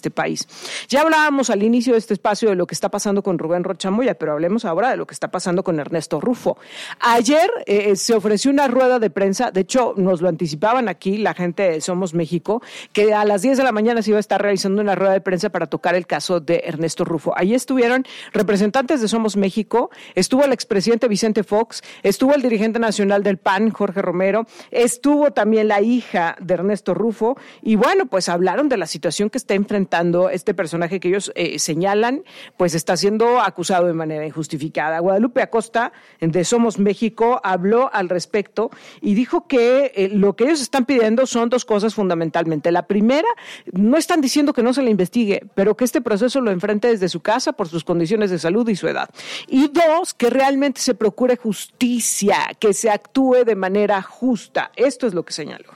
este país. Ya hablábamos al inicio de este espacio de lo que está pasando con Rubén Rocha Moya, pero hablemos ahora de lo que está pasando con Ernesto Rufo. Ayer se ofreció una rueda de prensa, de hecho nos lo anticipaban aquí la gente de Somos México, que a las 10 de la mañana se iba a estar realizando una rueda de prensa para tocar el caso de Ernesto Rufo. Allí estuvieron representantes de Somos México, estuvo el expresidente Vicente Fox, estuvo el dirigente nacional del PAN, Jorge Romero, estuvo también la hija de Ernesto Rufo, y bueno, pues hablaron de la situación que está enfrentando este personaje que ellos señalan, pues está siendo acusado de manera injustificada. Guadalupe Acosta, de Somos México, habló al respecto y dijo que lo que ellos están pidiendo son dos cosas fundamentalmente. La primera, no están diciendo que no se le investigue, pero que este proceso lo enfrente desde su casa por sus condiciones de salud y su edad. Y dos, que realmente se procure justicia, que se actúe de manera justa. Esto es lo que señaló.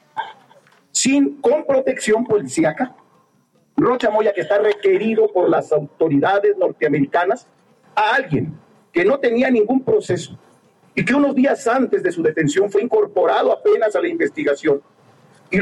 Con protección policíaca, Rocha Moya, que está requerido por las autoridades norteamericanas, a alguien que no tenía ningún proceso y que unos días antes de su detención fue incorporado apenas a la investigación y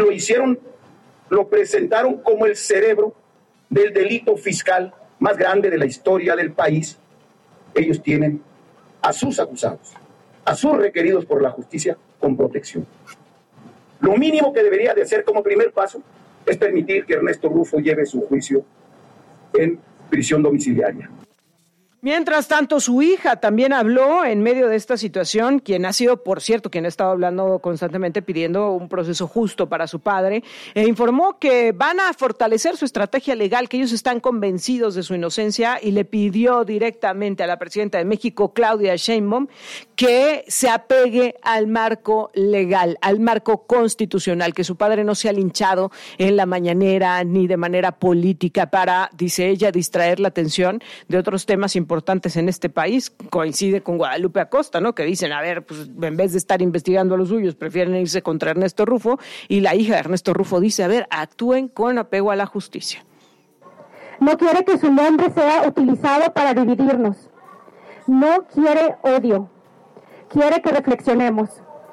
lo presentaron como el cerebro del delito fiscal más grande de la historia del país. Ellos tienen a sus acusados, a sus requeridos por la justicia con protección. Lo mínimo que debería de hacer como primer paso es permitir que Ernesto Rufo lleve su juicio en prisión domiciliaria. Mientras tanto, su hija también habló en medio de esta situación, quien ha sido, por cierto, quien ha estado hablando constantemente pidiendo un proceso justo para su padre, e informó que van a fortalecer su estrategia legal, que ellos están convencidos de su inocencia, y le pidió directamente a la presidenta de México, Claudia Sheinbaum, que se apegue al marco legal, al marco constitucional, que su padre no sea linchado en la mañanera ni de manera política para, dice ella, distraer la atención de otros temas importantes en este país. Coincide con Guadalupe Acosta, ¿no? Que dicen, a ver, pues en vez de estar investigando a los suyos, prefieren irse contra Ernesto Rufo, y la hija de Ernesto Rufo dice, a ver, actúen con apego a la justicia. No quiere que su nombre sea utilizado para dividirnos. No quiere odio. Quiere que reflexionemos.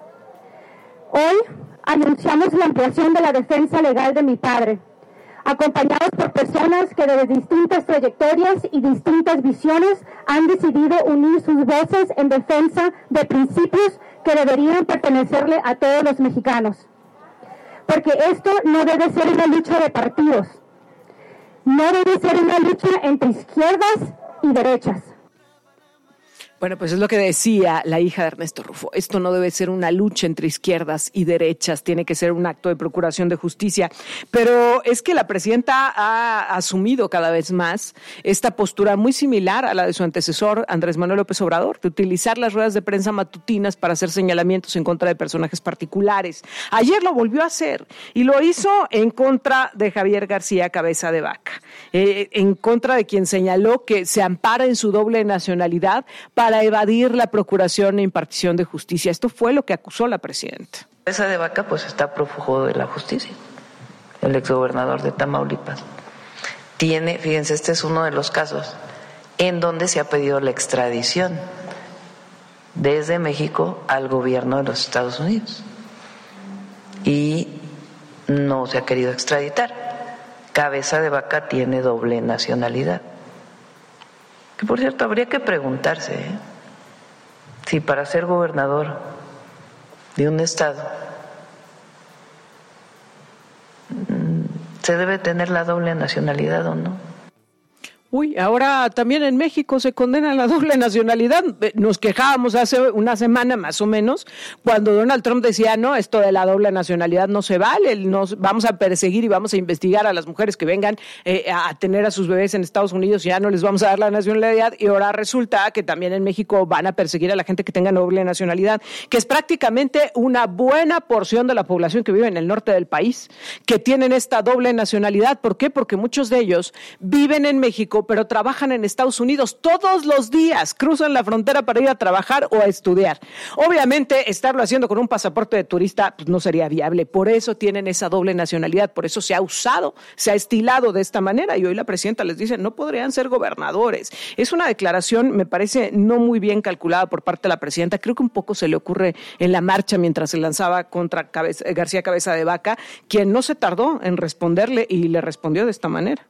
Hoy anunciamos la ampliación de la defensa legal de mi padre, acompañados por personas que desde distintas trayectorias y distintas visiones han decidido unir sus voces en defensa de principios que deberían pertenecerle a todos los mexicanos. Porque esto no debe ser una lucha de partidos, no debe ser una lucha entre izquierdas y derechas. Bueno, pues es lo que decía la hija de Ernesto Rufo. Esto no debe ser una lucha entre izquierdas y derechas, tiene que ser un acto de procuración de justicia. Pero es que la presidenta ha asumido cada vez más esta postura muy similar a la de su antecesor, Andrés Manuel López Obrador, de utilizar las ruedas de prensa matutinas para hacer señalamientos en contra de personajes particulares. Ayer lo volvió a hacer y lo hizo en contra de Javier García Cabeza de Vaca, en contra de quien señaló que se ampara en su doble nacionalidad para evadir la procuración e impartición de justicia. Esto fue lo que acusó la presidenta. Cabeza de Vaca pues está prófugo de la justicia, el exgobernador de Tamaulipas. Fíjense, este es uno de los casos en donde se ha pedido la extradición desde México al gobierno de los Estados Unidos y no se ha querido extraditar. Cabeza de Vaca tiene doble nacionalidad. Que por cierto, habría que preguntarse si para ser gobernador de un estado se debe tener la doble nacionalidad o no. Uy, ahora también en México se condena la doble nacionalidad. Nos quejábamos hace una semana más o menos cuando Donald Trump decía, no, esto de la doble nacionalidad no se vale, vamos a perseguir y vamos a investigar a las mujeres que vengan a tener a sus bebés en Estados Unidos y ya no les vamos a dar la nacionalidad. Y ahora resulta que también en México van a perseguir a la gente que tenga doble nacionalidad, que es prácticamente una buena porción de la población que vive en el norte del país, que tienen esta doble nacionalidad. ¿Por qué? Porque muchos de ellos viven en México, pero trabajan en Estados Unidos todos los días, cruzan la frontera para ir a trabajar o a estudiar. Obviamente, estarlo haciendo con un pasaporte de turista pues, no sería viable. Por eso tienen esa doble nacionalidad, por eso se ha usado, se ha estilado de esta manera y hoy la presidenta les dice, no podrían ser gobernadores. Es una declaración, me parece, no muy bien calculada por parte de la presidenta. Creo que un poco se le ocurre en la marcha mientras se lanzaba contra García Cabeza de Vaca, quien no se tardó en responderle y le respondió de esta manera.